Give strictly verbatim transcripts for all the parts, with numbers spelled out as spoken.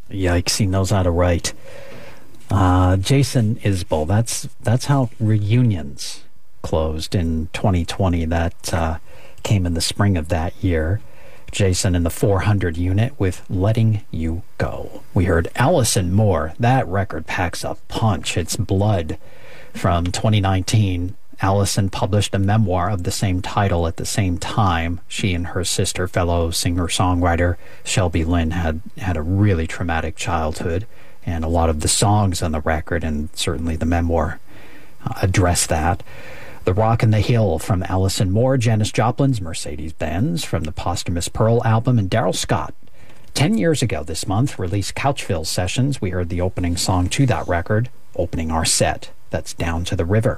Yikes, he knows how to write. Uh, Jason Isbell, that's that's how Reunions closed in twenty twenty. That uh, came in the spring of that year. Jason in the four hundred unit with Letting You Go. We heard Allison Moore. That record packs a punch. It's Blood from twenty nineteen. Allison published a memoir of the same title at the same time. She and her sister, fellow singer-songwriter Shelby Lynn, had, had a really traumatic childhood, and a lot of the songs on the record, and certainly the memoir, uh, address that. The Rock and the Hill from Allison Moore, Janis Joplin's Mercedes-Benz from the posthumous Pearl album, and Daryl Scott. Ten years ago this month, released Couchville Sessions. We heard the opening song to that record, opening our set. That's Down to the River.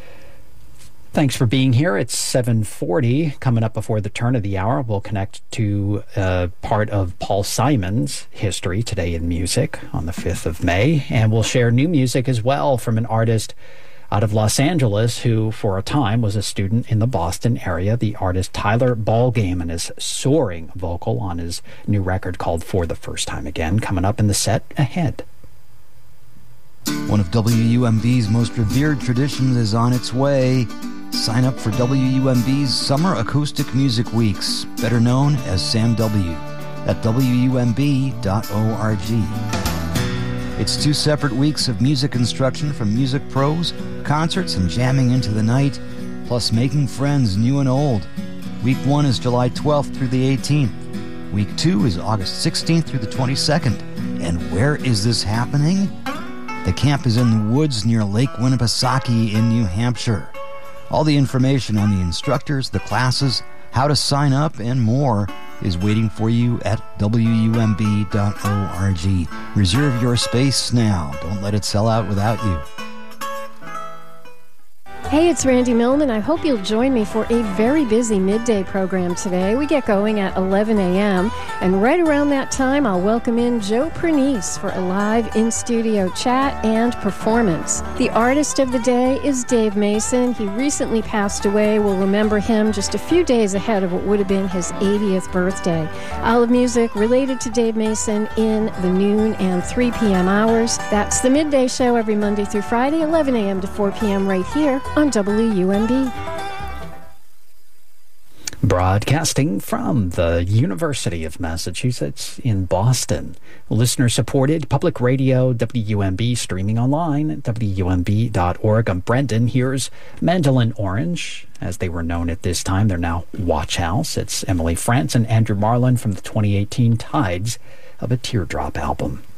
Thanks for being here. It's seven forty. Coming up before the turn of the hour, we'll connect to uh, part of Paul Simon's history today in music on the fifth of May. And we'll share new music as well from an artist out of Los Angeles who, for a time, was a student in the Boston area, the artist Tyler Ballgame, and his soaring vocal on his new record called For the First Time Again, coming up in the set ahead. One of W U M B's most revered traditions is on its way. Sign up for W U M B's Summer Acoustic Music Weeks, better known as SAM W, at W U M B dot org. It's two separate weeks of music instruction from music pros, concerts, and jamming into the night, plus making friends new and old. Week one is July twelfth through the eighteenth. Week two is August sixteenth through the twenty-second. And where is this happening? The camp is in the woods near Lake Winnipesaukee in New Hampshire. All the information on the instructors, the classes, how to sign up, and more is waiting for you at W U M B dot org. Reserve your space now. Don't let it sell out without you. Hey, it's Randy Millman. I hope you'll join me for a very busy midday program today. We get going at eleven a.m., and right around that time, I'll welcome in Joe Pernice for a live in-studio chat and performance. The artist of the day is Dave Mason. He recently passed away. We'll remember him just a few days ahead of what would have been his eightieth birthday. I'll have music related to Dave Mason in the noon and three p.m. hours. That's the midday show every Monday through Friday, eleven a.m. to four p.m. right here on W U M B. Broadcasting from the University of Massachusetts in Boston. Listener-supported public radio, W U M B, streaming online at W U M B dot org. I'm Brendan. Here's Mandolin Orange, as they were known at this time. They're now Watch House. It's Emily France and Andrew Marlin from the twenty eighteen Tides of a Teardrop album.